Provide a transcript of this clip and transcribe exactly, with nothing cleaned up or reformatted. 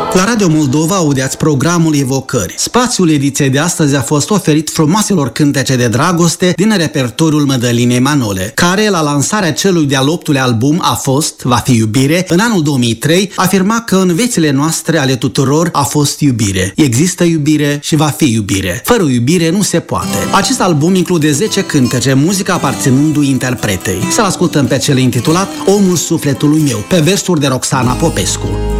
La Radio Moldova audeați programul Evocări. Spațiul ediției de astăzi a fost oferit frumoaselor cântece de dragoste din repertoriul Mădălinei Manole, care la lansarea celui de-al optulea album A fost, va fi iubire, în anul două mii trei, afirma că în viețile noastre ale tuturor a fost iubire. Există iubire și va fi iubire. Fără iubire nu se poate. Acest album include zece cântece, muzica aparținându-i interpretei. Să-l ascultăm pe cel intitulat Omul sufletului meu, pe versuri de Roxana Popescu.